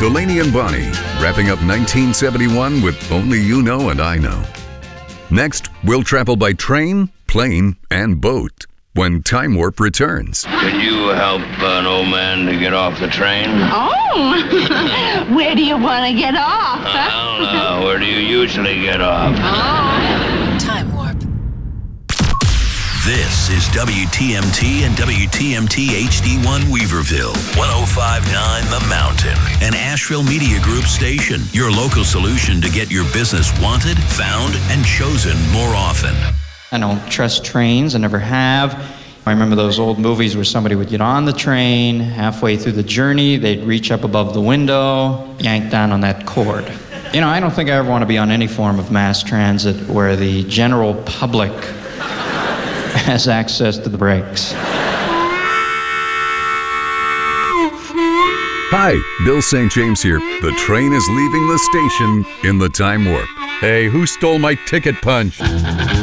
Delaney and Bonnie, wrapping up 1971 with Only You Know and I Know. Next, we'll travel by train, plane, and boat when Time Warp returns. Could you help an old man to get off the train? Oh, where do you want to get off? I don't know. Where do you usually get off? Time Warp. This is WTMT and WTMT HD1 Weaverville, 105.9 The Mountain, an Asheville Media Group station, your local solution to get your business wanted, found, and chosen more often. I don't trust trains, I never have. I remember those old movies where somebody would get on the train, halfway through the journey, they'd reach up above the window, yank down on that cord. You know, I don't think I ever want to be on any form of mass transit where the general public has access to the brakes. Hi, Bill St. James here. The train is leaving the station in the Time Warp. Hey, who stole my ticket punch?